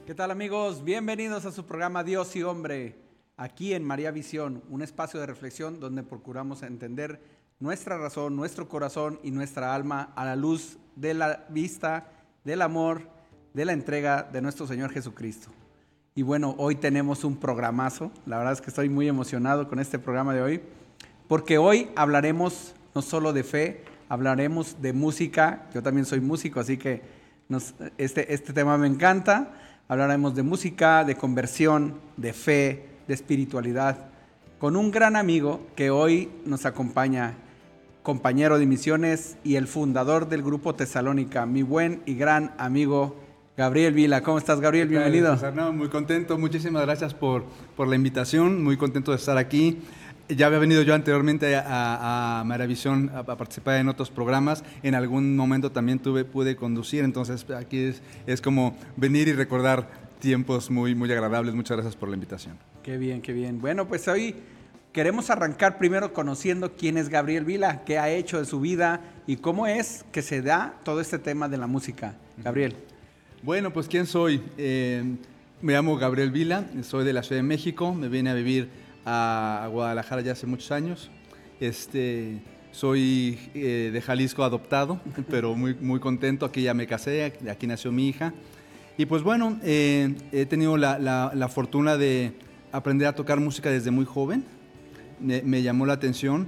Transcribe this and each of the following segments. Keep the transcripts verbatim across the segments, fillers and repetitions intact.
¿Qué tal, amigos? Bienvenidos a su programa Dios y Hombre, aquí en María Visión, un espacio de reflexión donde procuramos entender nuestra razón, nuestro corazón y nuestra alma a la luz de la vista, del amor, de la entrega de nuestro Señor Jesucristo. Y bueno, hoy tenemos un programazo, la verdad es que estoy muy emocionado con este programa de hoy, porque hoy hablaremos no solo de fe, hablaremos de música. Yo también soy músico, así que nos, este, este tema me encanta. Hablaremos de música, de conversión, de fe, de espiritualidad, con un gran amigo que hoy nos acompaña, compañero de misiones y el fundador del Grupo Tesalónica, mi buen y gran amigo Gabriel Vila. ¿Cómo estás, Gabriel? Bienvenido. César, no, muy contento, muchísimas gracias por, por la invitación, muy contento de estar aquí. Ya había venido yo anteriormente a, a Maravisión a, a participar en otros programas. En algún momento también tuve, pude conducir, entonces aquí es, es como venir y recordar tiempos muy, muy agradables. Muchas gracias por la invitación. Qué bien, qué bien. Bueno, pues hoy queremos arrancar primero conociendo quién es Gabriel Vila, qué ha hecho de su vida y cómo es que se da todo este tema de la música. Gabriel. Bueno, pues ¿quién soy? Eh, me llamo Gabriel Vila, soy de la Ciudad de México, me vine a vivir a Guadalajara ya hace muchos años. Este, soy eh, de Jalisco adoptado, pero muy, muy contento. Aquí ya me casé, aquí nació mi hija. Y pues bueno, eh, he tenido la, la, la fortuna de aprender a tocar música desde muy joven. Me, me llamó la atención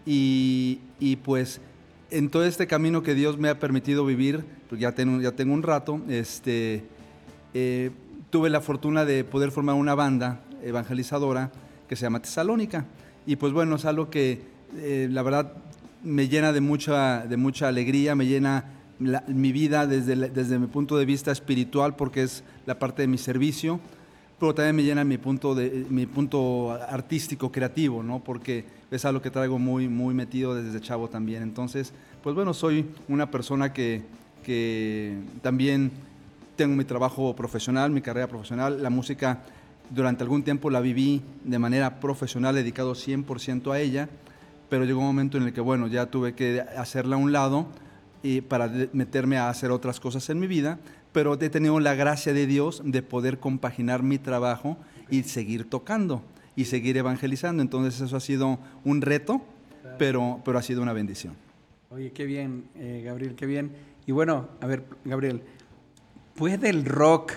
y, y pues en todo este camino que Dios me ha permitido vivir, porque ya tengo, ya tengo un rato, este, eh, tuve la fortuna de poder formar una banda evangelizadora que se llama Tesalónica. Y pues bueno, es algo que eh, la verdad me llena de mucha, de mucha alegría, me llena la, mi vida desde, desde mi punto de vista espiritual, porque es la parte de mi servicio, pero también me llena mi punto, de, mi punto artístico, creativo, ¿no? Porque es algo que traigo muy, muy metido desde chavo también. Entonces, pues bueno, soy una persona que, que también tengo mi trabajo profesional, mi carrera profesional, la música. Durante algún tiempo la viví de manera profesional, dedicado cien por ciento a ella, pero llegó un momento en el que, bueno, ya tuve que hacerla a un lado y para meterme a hacer otras cosas en mi vida, pero he tenido la gracia de Dios de poder compaginar mi trabajo y seguir tocando y seguir evangelizando. Entonces eso ha sido un reto, claro. pero, pero ha sido una bendición. Oye, qué bien, eh, Gabriel, qué bien. Y bueno, a ver, Gabriel, ¿puede el rock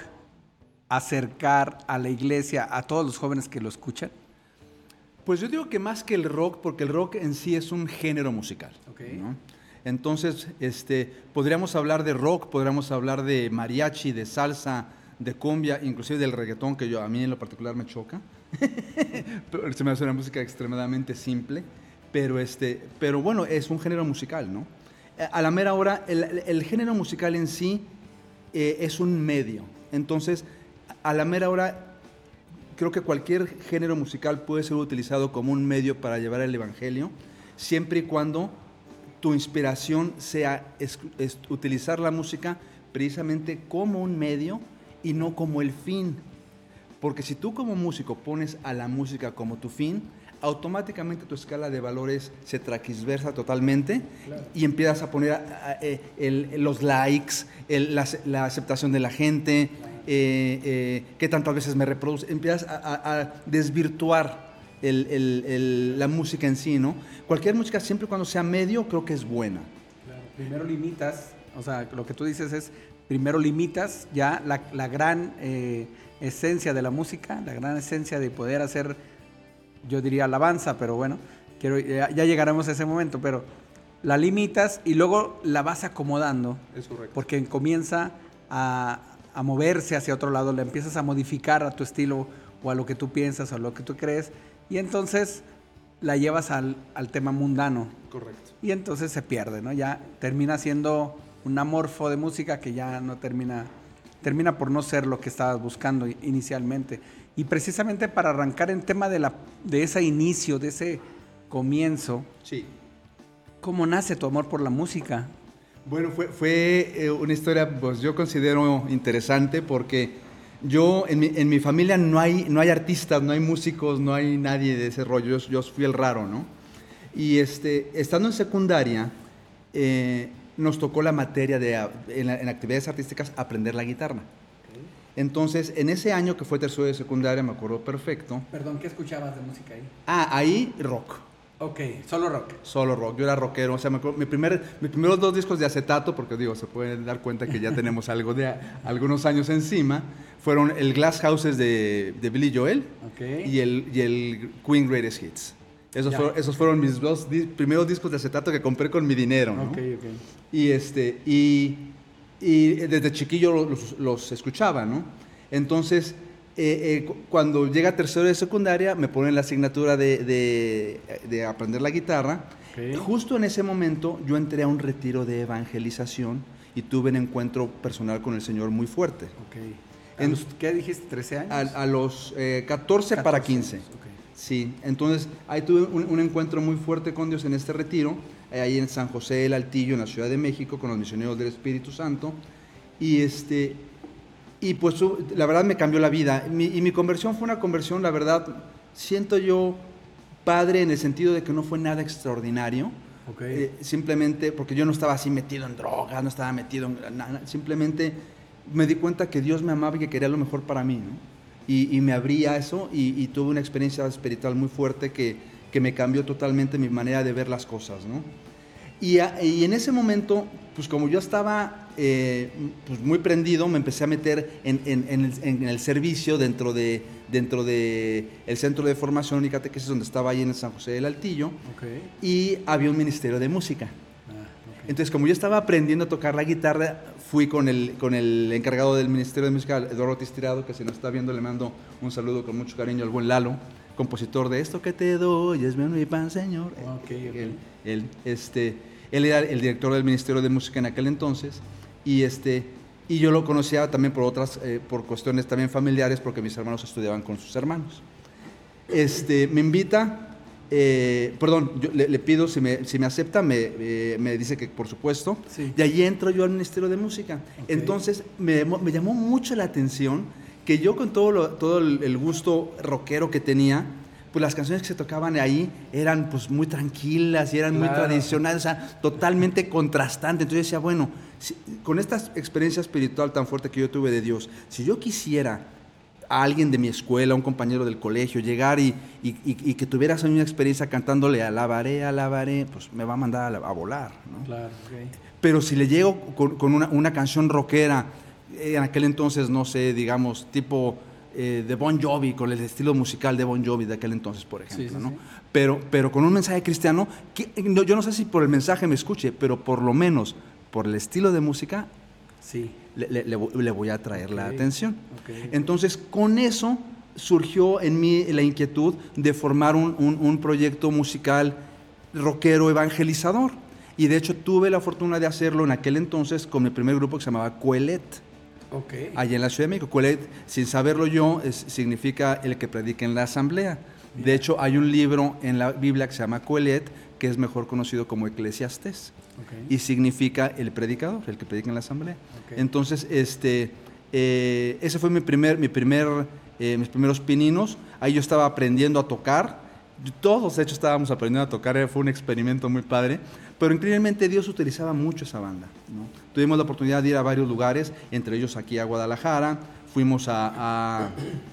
acercar a la iglesia a todos los jóvenes que lo escuchan? Pues yo digo que más que el rock, porque el rock en sí es un género musical. Okay. ¿no? Entonces, este, podríamos hablar de rock, podríamos hablar de mariachi, de salsa, de cumbia, inclusive del reggaetón, que yo, a mí en lo particular me choca. Se me hace una música extremadamente simple, pero, este, pero bueno, es un género musical, ¿no? A la mera hora, el, el género musical en sí eh, es un medio. Entonces, a la mera hora, creo que cualquier género musical puede ser utilizado como un medio para llevar el evangelio, siempre y cuando tu inspiración sea es, es utilizar la música precisamente como un medio y no como el fin. Porque si tú como músico pones a la música como tu fin, automáticamente tu escala de valores se transversa totalmente, claro. Y empiezas a poner a, a, a, el, los likes, el, la, la aceptación de la gente, eh, eh, qué tantas veces me reproduce, empiezas a, a, a desvirtuar el, el, el, la música en sí, ¿no? Cualquier música, siempre y cuando sea medio, creo que es buena. Claro. Primero limitas, o sea, lo que tú dices es, primero limitas ya la, la gran eh, esencia de la música, la gran esencia de poder hacer, yo diría alabanza, pero bueno, quiero, ya, ya llegaremos a ese momento, pero la limitas y luego la vas acomodando. Es correcto. Porque comienza a, a moverse hacia otro lado, la empiezas a modificar a tu estilo o a lo que tú piensas o a lo que tú crees, y entonces la llevas al, al tema mundano. Correcto. Y entonces se pierde, ¿no? Ya termina siendo un amorfo de música que ya no termina, termina por no ser lo que estabas buscando inicialmente. Y precisamente para arrancar en tema de, la, de ese inicio, de ese comienzo, sí. ¿Cómo nace tu amor por la música? Bueno, fue, fue eh, una historia, pues yo considero interesante porque yo, en mi, en mi familia no hay, no hay artistas, no hay músicos, no hay nadie de ese rollo, yo, yo fui el raro, ¿no? Y este, estando en secundaria, eh, nos tocó la materia de, en, en actividades artísticas, aprender la guitarra. Entonces, en ese año que fue tercero de secundaria, me acuerdo perfecto. Perdón, ¿qué escuchabas de música ahí? Ah, ahí rock. Ok, solo rock. Solo rock, yo era rockero, o sea, me acuerdo, mi primer, mis primeros dos discos de acetato, porque digo, se pueden dar cuenta que ya tenemos algo de algunos años encima, fueron el Glass Houses de, de Billy Joel okay. y, el, y el Queen Greatest Hits. Esos fueron, esos fueron mis dos di primeros discos de acetato que compré con mi dinero, ¿no? Okay, okay. Y, este, y, y desde chiquillo los, los escuchaba, ¿no? Entonces, Eh, eh, cuando llega tercero de secundaria me ponen la asignatura de, de, de aprender la guitarra. Okay. Justo en ese momento yo entré a un retiro de evangelización y tuve un encuentro personal con el Señor muy fuerte. Okay. En, los, ¿Qué dijiste? ¿trece años? A, a los eh, catorce, catorce para quince. Okay. Sí, entonces ahí tuve un, un encuentro muy fuerte con Dios en este retiro, eh, ahí en San José del Altillo, en la Ciudad de México, con los misioneros del Espíritu Santo. Y este... Y pues la verdad me cambió la vida. Mi, y mi conversión fue una conversión, la verdad, siento yo, padre, en el sentido de que no fue nada extraordinario. Okay. Eh, simplemente porque yo no estaba así metido en drogas, no estaba metido en nada. Simplemente me di cuenta que Dios me amaba y que quería lo mejor para mí, ¿no? Y, y me abría eso y, y tuve una experiencia espiritual muy fuerte que, que me cambió totalmente mi manera de ver las cosas, ¿no? Y, a, y en ese momento, pues como yo estaba eh, pues muy prendido, me empecé a meter en, en, en, el, en el servicio dentro de dentro de el centro de formación y catequesis donde estaba ahí en San José del Altillo. Okay. Y había un ministerio de música. Ah, okay. Entonces, como yo estaba aprendiendo a tocar la guitarra, fui con el, con el encargado del ministerio de música, Eduardo Ortiz Tirado, que si nos está viendo le mando un saludo con mucho cariño al buen Lalo, compositor de Esto que te doy es mi pan, Señor. Okay, okay. Él, él, este, él era el director del Ministerio de Música en aquel entonces y, este, y yo lo conocía también por otras, eh, por cuestiones también familiares porque mis hermanos estudiaban con sus hermanos. Este, me invita, eh, perdón, yo le, le pido si me, si me acepta, me, eh, me dice que por supuesto, sí. Y allí entro yo al Ministerio de Música. Okay. Entonces me, me llamó mucho la atención que yo con todo, lo, todo el gusto rockero que tenía, pues las canciones que se tocaban ahí eran pues muy tranquilas y eran claro. muy tradicionales, o sea, totalmente contrastantes. Entonces yo decía, bueno, si, con esta experiencia espiritual tan fuerte que yo tuve de Dios, si yo quisiera a alguien de mi escuela, a un compañero del colegio, llegar y, y, y, y que tuvieras una experiencia cantándole alabaré, alabaré, pues me va a mandar a, a volar, ¿no? Claro, okay. Pero si le llego con, con una, una canción rockera, en aquel entonces, no sé, digamos, tipo eh, de Bon Jovi, con el estilo musical de Bon Jovi de aquel entonces, por ejemplo, sí, sí, ¿no? Sí. Pero, pero con un mensaje cristiano, que, no, yo no sé si por el mensaje me escuche, pero por lo menos por el estilo de música, sí. le, le, le voy a atraer okay. la atención. Okay. Entonces, con eso surgió en mí la inquietud de formar un, un, un proyecto musical rockero evangelizador. Y de hecho tuve la fortuna de hacerlo en aquel entonces con mi primer grupo que se llamaba Coelet. Okay. Allá en la Ciudad de México. Coelet, sin saberlo yo, es, significa el que predica en la asamblea. Bien. De hecho, hay un libro en la Biblia que se llama Coelet, que es mejor conocido como Eclesiastés. Okay. Y significa el predicador, el que predica en la asamblea. Okay. Entonces, este, eh, ese fue mi primer, mi primer, eh, mis primeros pininos. Ahí yo estaba aprendiendo a tocar. Todos, de hecho, estábamos aprendiendo a tocar. Fue un experimento muy padre. Pero increíblemente Dios utilizaba mucho esa banda, ¿no? Tuvimos la oportunidad de ir a varios lugares, entre ellos aquí a Guadalajara, fuimos a, a,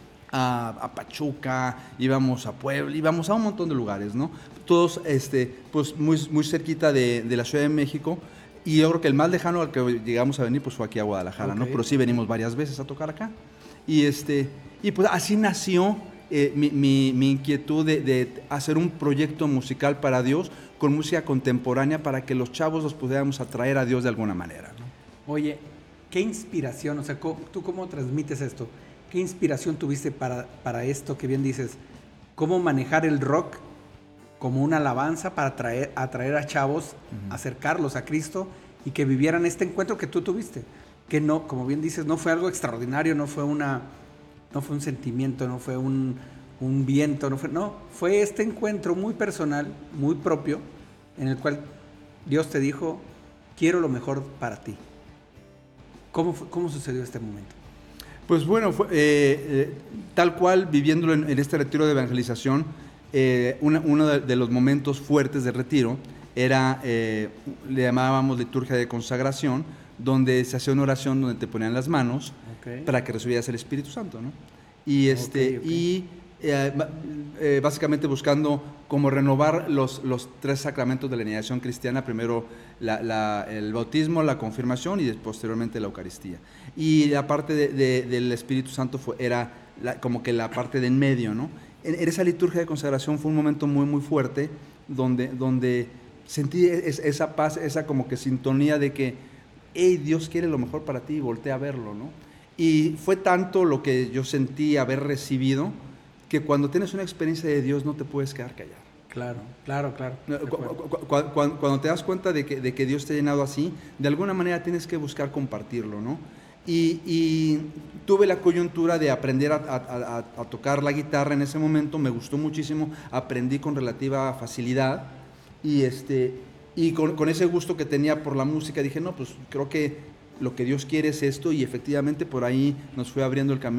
a, a Pachuca, íbamos a Puebla, íbamos a un montón de lugares, ¿no? Todos este, pues muy, muy cerquita de, de la Ciudad de México, y yo creo que el más lejano al que llegamos a venir pues fue aquí a Guadalajara, okay. ¿no? Pero sí venimos varias veces a tocar acá. Y, este, y pues así nació eh, mi, mi, mi inquietud de, de hacer un proyecto musical para Dios, con música contemporánea para que los chavos los pudiéramos atraer a Dios de alguna manera, ¿no? Oye, ¿qué inspiración, o sea, tú cómo transmites esto? ¿Qué inspiración tuviste para, para esto que bien dices? ¿Cómo manejar el rock como una alabanza para atraer, atraer a chavos, uh-huh. acercarlos a Cristo y que vivieran este encuentro que tú tuviste? Que no, como bien dices, no fue algo extraordinario, no fue una, no fue un sentimiento, no fue un... un viento, no fue, no, fue este encuentro muy personal, muy propio, en el cual Dios te dijo, quiero lo mejor para ti. ¿Cómo, fue, cómo sucedió este momento? Pues bueno, fue, eh, eh, tal cual, viviéndolo en, en este retiro de evangelización, eh, una, uno de, de los momentos fuertes del retiro era, eh, le llamábamos liturgia de consagración, donde se hacía una oración donde te ponían las manos Okay. para que recibieras el Espíritu Santo, ¿no? Y, este, Ok, ok. y eh, ba- eh, básicamente buscando como renovar los, los tres sacramentos de la iniciación cristiana, primero la- la- el bautismo, la confirmación y después, posteriormente la Eucaristía. Y la parte de- de- del Espíritu Santo fue, era la- como que la parte de en medio, ¿no? En, en esa liturgia de consagración fue un momento muy, muy fuerte donde, donde sentí es- esa paz, esa como que sintonía de que, hey, Dios quiere lo mejor para ti y voltea a verlo, ¿no? Y fue tanto lo que yo sentí haber recibido que cuando tienes una experiencia de Dios no te puedes quedar callado. Claro, claro, claro. de Cu- acuerdo. cu- cu- cu- Cuando te das cuenta de que, de que Dios te ha llenado así, de alguna manera tienes que buscar compartirlo, ¿no? Y, y tuve la coyuntura de aprender a, a- a- a tocar la guitarra en ese momento, me gustó muchísimo, aprendí con relativa facilidad y, este, y con, con ese gusto que tenía por la música dije, no, pues creo que lo que Dios quiere es esto y efectivamente por ahí nos fue abriendo el camino.